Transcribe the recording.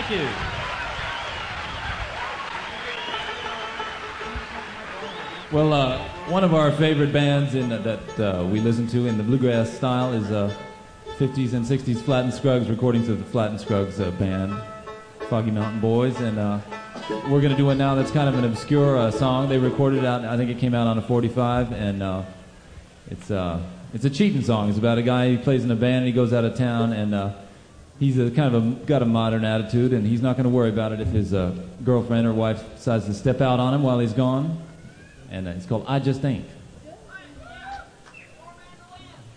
Thank you. Well, one of our favorite bands that we listen to in the bluegrass style is 50s and 60s Flatt and Scruggs recordings of the Flatt and Scruggs band, Foggy Mountain Boys, and we're going to do one now that's kind of an obscure song. They recorded it out, I think it came out on a 45, and it's a cheating song. It's about a guy who plays in a band and he goes out of town, and he's got a modern attitude, and he's not going to worry about it if his girlfriend or wife decides to step out on him while he's gone. And it's called I Just Ain't.